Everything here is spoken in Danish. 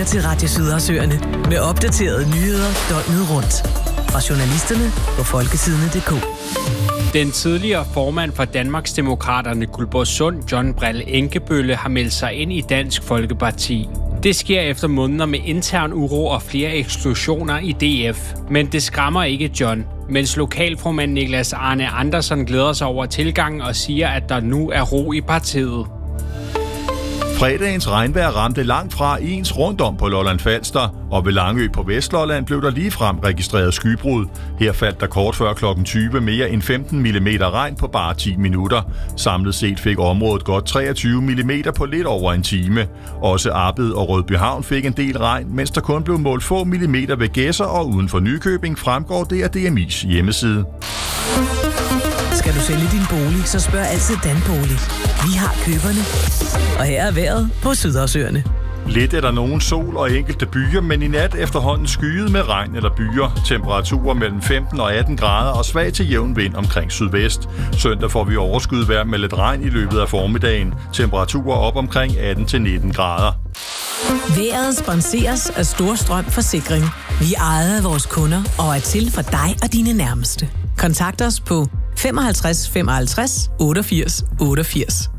lytter til Radio Sydersøerne med opdaterede nyheder døgnet rundt. Fra journalisterne på folketidene.dk. Den tidligere formand for Danmarksdemokraterne Guldborgsund, John Brille Enkebølle, har meldt sig ind i Dansk Folkeparti. Det sker efter måneder med intern uro og flere eksklusioner i DF. Men det skræmmer ikke John, mens lokalformand Niklas Arne Andersen glæder sig over tilgangen og siger, at der nu er ro i partiet. Fredagens regnvejr ramte langt fra ens rundt om på Lolland Falster, og ved Langø på Vestlolland blev der ligefrem registreret skybrud. Her faldt der kort før kl. 20 mere end 15 mm regn på bare 10 minutter. Samlet set fik området godt 23 mm på lidt over en time. Også Arbed og Rødbyhavn fik en del regn, mens der kun blev målt få millimeter ved Gedser og uden for Nykøbing, fremgår det af DMI's hjemmeside. Skal du sælge din bolig, så spørg altid Danbolig. Vi har køberne. Og her er vejret på Sydersøerne. Lidt er der nogen sol og enkelte byer, men i nat efterhånden skyet med regn eller byer. Temperaturer mellem 15 og 18 grader og svag til jævn vind omkring sydvest. Søndag får vi overskyet med lidt regn i løbet af formiddagen. Temperaturer op omkring 18-19 grader. Vejret sponseres af Storstrøm Forsikring. Vi er ejet af vores kunder og er til for dig og dine nærmeste. Kontakt os på 55 55 88 88.